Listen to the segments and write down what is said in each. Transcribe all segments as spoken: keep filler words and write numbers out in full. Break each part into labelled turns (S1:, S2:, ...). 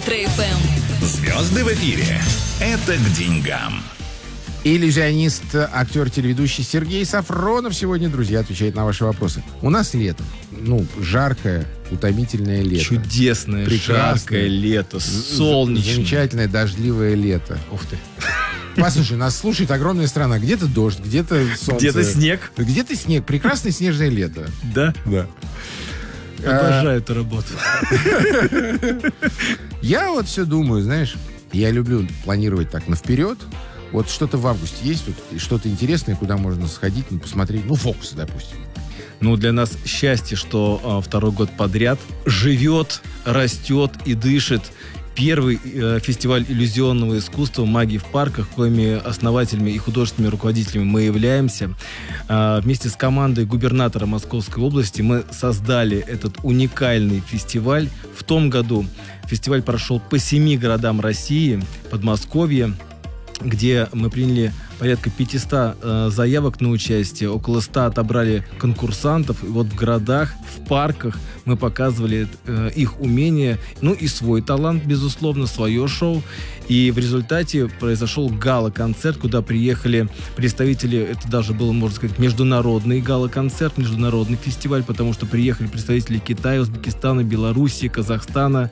S1: Ретро-эф эм.
S2: Звезды в эфире. Это к деньгам.
S3: Иллюзионист, актер, телеведущий Сергей Сафронов сегодня, друзья, отвечает на ваши вопросы. У нас лето. Ну, жаркое, утомительное лето.
S4: Чудесное,
S3: Прекрасное,
S4: жаркое лето, солнечное.
S3: Замечательное, дождливое лето.
S4: Ух ты.
S3: Послушай, нас слушает огромная страна. Где-то дождь, где-то солнце.
S4: Где-то снег.
S3: Где-то снег. Прекрасное снежное лето.
S4: Да?
S3: Да.
S4: Обожаю эту работу.
S3: Я вот все думаю, знаешь, я люблю планировать так наперед. Вот что-то в августе есть тут, что-то интересное, куда можно сходить, ну, посмотреть, ну, фокусы, допустим.
S4: Ну, для нас счастье, что а, второй год подряд живет, растет и дышит первый э, фестиваль иллюзионного искусства «Магии в парках», коими основателями и художественными руководителями мы являемся. А, вместе с командой губернатора Московской области мы создали этот уникальный фестиваль. В том году фестиваль прошел по семи городам России, Подмосковье, где мы приняли порядка пятьсот э, заявок на участие, около ста отобрали конкурсантов. И вот в городах, в парках мы показывали э, их умения, ну и свой талант, безусловно, свое шоу. И в результате произошел гала-концерт, куда приехали представители, это даже был, можно сказать, международный гала-концерт, международный фестиваль, потому что приехали представители Китая, Узбекистана, Белоруссии, Казахстана.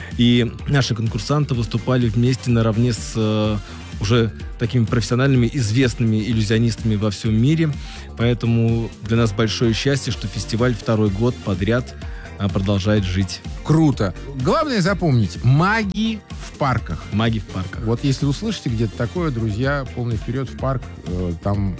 S4: И наши конкурсанты выступали вместе наравне с э, уже такими профессиональными, известными иллюзионистами во всем мире. Поэтому для нас большое счастье, что фестиваль второй год подряд продолжает жить.
S3: Круто. Главное запомнить, маги в парках.
S4: Маги в парках.
S3: Вот если услышите где-то такое, друзья, полный вперед в парк, э, там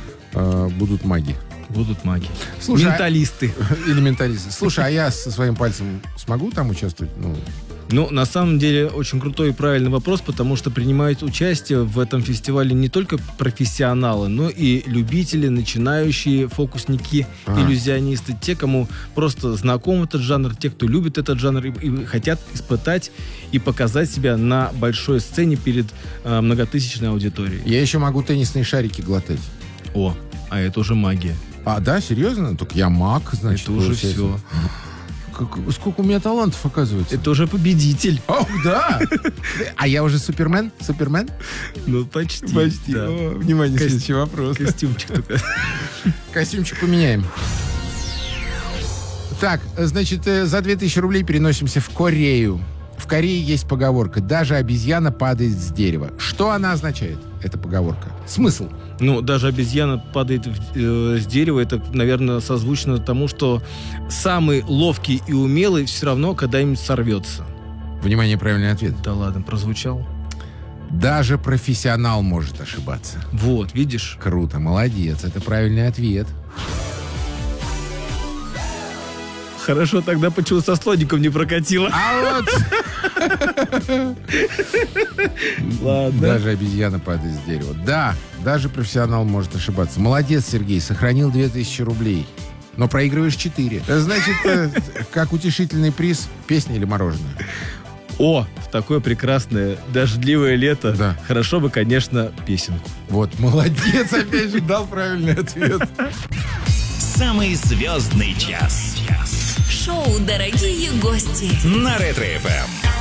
S3: э, будут маги.
S4: Будут маги.
S3: Слушай,
S4: менталисты.
S3: А... Или менталисты. Слушай, а я со своим пальцем смогу там участвовать? Ну...
S4: Ну, на самом деле, очень крутой и правильный вопрос, потому что принимают участие в этом фестивале не только профессионалы, но и любители, начинающие фокусники, а. иллюзионисты, те, кому просто знаком этот жанр, те, кто любит этот жанр и, и хотят испытать и показать себя на большой сцене перед э, многотысячной аудиторией.
S3: Я еще могу теннисные шарики глотать.
S4: О, а это уже магия.
S3: А, да, серьезно? Так я маг, значит.
S4: Это уже все.
S3: Как, сколько у меня талантов, оказывается.
S4: Это уже победитель.
S3: О, да! А я уже Супермен? Супермен?
S4: Ну, почти.
S3: Почти.
S4: Да.
S3: О, внимание, Ко... следующий вопрос.
S4: Костюмчик только.
S3: Костюмчик поменяем. Так, значит, за две тысячи рублей переносимся в Корею. В Корее есть поговорка «Даже обезьяна падает с дерева». Что она означает, эта поговорка? Смысл?
S4: Ну, даже обезьяна падает э, с дерева. Это, наверное, созвучно тому, что самый ловкий и умелый все равно когда-нибудь сорвется.
S3: Внимание, правильный ответ.
S4: Да ладно, прозвучал.
S3: Даже профессионал может ошибаться.
S4: Вот, видишь?
S3: Круто, молодец. Это правильный ответ.
S4: Хорошо, тогда почему со слоником не прокатило?
S3: А вот...
S4: Ладно.
S3: Даже обезьяна падает с дерева. Да, даже профессионал может ошибаться. Молодец, Сергей, сохранил две тысячи рублей. Но проигрываешь четыре. Значит, как утешительный приз, песня или мороженое?
S4: О, в такое прекрасное дождливое лето.
S3: Да.
S4: Хорошо бы, конечно, песенку.
S3: Вот, молодец, опять же дал правильный ответ.
S2: Самый звездный час.
S1: Шоу «Дорогие гости»
S2: на Ретро-эф эм.